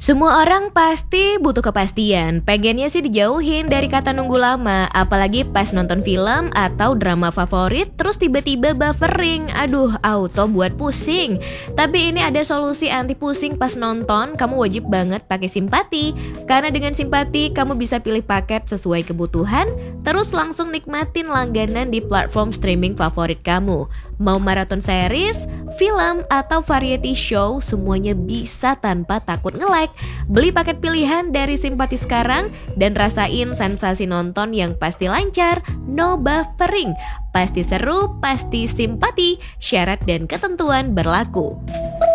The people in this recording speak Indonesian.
Semua orang pasti butuh kepastian, pengennya sih dijauhin dari kata nunggu lama, apalagi pas nonton film atau drama favorit terus tiba-tiba buffering, aduh auto buat pusing. Tapi ini ada solusi anti pusing pas nonton, kamu wajib banget pakai Simpati. Karena dengan Simpati kamu bisa pilih paket sesuai kebutuhan, terus langsung nikmatin langganan di platform streaming favorit kamu. Mau maraton series, film, atau variety show, semuanya bisa tanpa takut nge-lag. Beli paket pilihan dari Simpati sekarang dan rasain sensasi nonton yang pasti lancar, no buffering. Pasti seru, pasti Simpati. Syarat dan ketentuan berlaku.